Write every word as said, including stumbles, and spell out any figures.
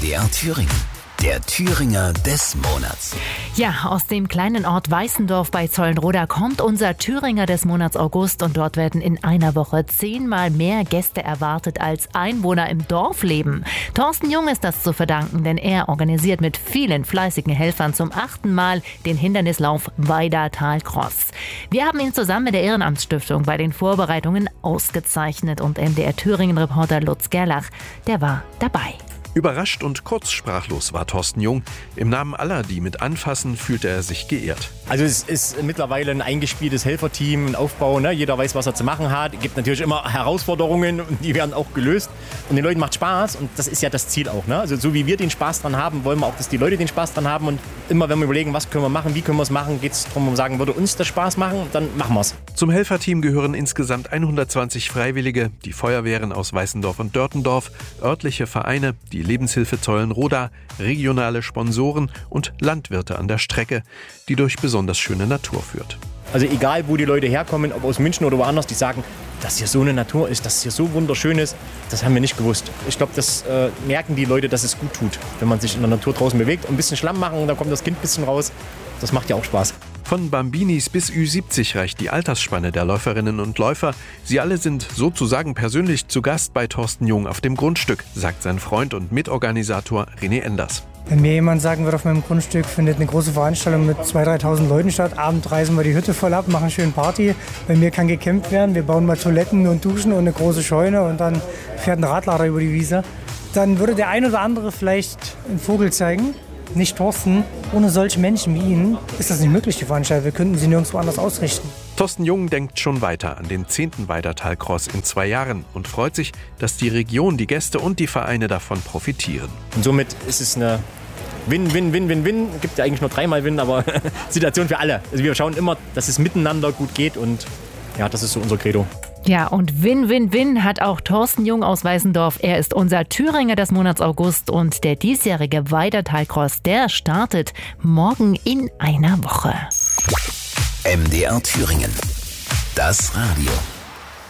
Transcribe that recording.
D R Thüringen. Der Thüringer des Monats. Ja, aus dem kleinen Ort Weißendorf bei Zollenroda kommt unser Thüringer des Monats August und dort werden in einer Woche zehnmal mehr Gäste erwartet als Einwohner im Dorf leben. Thorsten Jung ist das zu verdanken, denn er organisiert mit vielen fleißigen Helfern zum achten Mal den Hindernislauf Weidatal-Cross. Wir haben ihn zusammen mit der Ehrenamtsstiftung bei den Vorbereitungen ausgezeichnet und M D R Thüringen-Reporter Lutz Gerlach, der war dabei. Überrascht und kurzsprachlos war Thorsten Jung. Im Namen aller, die mit anfassen, fühlte er sich geehrt. Also es ist mittlerweile ein eingespieltes Helferteam, ein Aufbau. Ne? Jeder weiß, was er zu machen hat. Es gibt natürlich immer Herausforderungen und die werden auch gelöst. Und den Leuten macht Spaß und das ist ja das Ziel auch. Ne? Also so wie wir den Spaß dran haben, wollen wir auch, dass die Leute den Spaß dran haben. Und immer wenn wir überlegen, was können wir machen, wie können wir es machen, geht es darum, um sagen, würde uns das Spaß machen, dann machen wir es. Zum Helferteam gehören insgesamt hundertzwanzig Freiwillige, die Feuerwehren aus Weißendorf und Dörtendorf, örtliche Vereine, die Lebenshilfe Zollenroda, regionale Sponsoren und Landwirte an der Strecke, die durch besonders schöne Natur führt. Also egal, wo die Leute herkommen, ob aus München oder woanders, die sagen, dass hier so eine Natur ist, dass hier so wunderschön ist, das haben wir nicht gewusst. Ich glaube, das äh, merken die Leute, dass es gut tut, wenn man sich in der Natur draußen bewegt. Ein bisschen Schlamm machen, da kommt das Kind ein bisschen raus. Das macht ja auch Spaß. Von Bambinis bis Ü siebzig reicht die Altersspanne der Läuferinnen und Läufer. Sie alle sind sozusagen persönlich zu Gast bei Thorsten Jung auf dem Grundstück, sagt sein Freund und Mitorganisator René Enders. Wenn mir jemand sagen würde, auf meinem Grundstück findet eine große Veranstaltung mit zweitausend, dreitausend Leuten statt, abends reißen wir die Hütte voll ab, machen schön Party. Bei mir kann gecampt werden, wir bauen mal Toiletten und Duschen und eine große Scheune und dann fährt ein Radlader über die Wiese. Dann würde der ein oder andere vielleicht einen Vogel zeigen. Nicht Thorsten. Ohne solche Menschen wie ihn ist das nicht möglich, die Veranstaltung. Wir könnten sie nirgendwo anders ausrichten. Thorsten Jung denkt schon weiter an den zehnten Weidatal-Cross in zwei Jahren und freut sich, dass die Region, die Gäste und die Vereine davon profitieren. Und somit ist es eine Win, Win, Win, Win, Win. Es gibt ja eigentlich nur dreimal Win, aber Situation für alle. Also wir schauen immer, dass es miteinander gut geht und ja, das ist so unser Credo. Ja, und Win, Win, Win hat auch Thorsten Jung aus Weißendorf. Er ist unser Thüringer des Monats August und der diesjährige Weidatal-Cross, der startet morgen in einer Woche. M D R Thüringen. Das Radio.